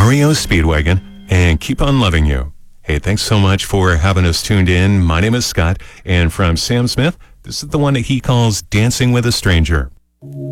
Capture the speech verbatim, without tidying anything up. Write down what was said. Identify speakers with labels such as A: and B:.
A: R E O Speedwagon, and Keep on Loving You. Hey, thanks so much for having us tuned in. My name is Scott, and from Sam Smith, this is the one that he calls Dancing with a Stranger.